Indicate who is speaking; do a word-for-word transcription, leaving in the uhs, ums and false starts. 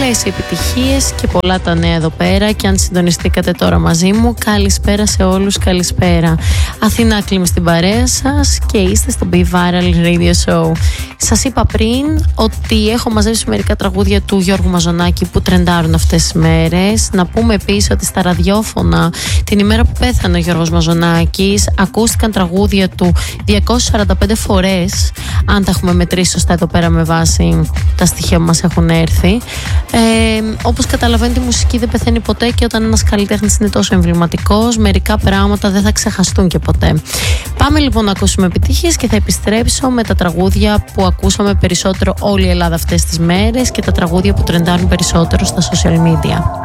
Speaker 1: Πολλές επιτυχίες και πολλά τα νέα εδώ πέρα. Και αν συντονιστήκατε τώρα μαζί μου, καλησπέρα σε όλους, καλησπέρα. Αθηνά Κλίμη στην παρέα σας και είστε στο Be Viral Radio Show. Σας είπα πριν ότι έχω μαζέψει μερικά τραγούδια του Γιώργου Μαζονάκη που τρεντάρουν αυτές τις μέρες. Να πούμε επίσης ότι στα ραδιόφωνα την ημέρα που πέθανε ο Γιώργος Μαζονάκης ακούστηκαν τραγούδια του διακόσιες σαράντα πέντε φορές, αν τα έχουμε μετρήσει σωστά εδώ πέρα με βάση τα στοιχεία που μας έχουν έρθει. Ε, όπως καταλαβαίνετε, η μουσική δεν πεθαίνει ποτέ και όταν ένας καλλιτέχνης είναι τόσο εμβληματικός, μερικά πράγματα δεν θα ξεχαστούν και ποτέ. Πάμε λοιπόν να ακούσουμε επιτυχίες και θα επιστρέψω με τα τραγούδια που ακούσαμε περισσότερο όλη η Ελλάδα αυτές τις μέρες και τα τραγούδια που τρεντάρουν περισσότερο στα social media.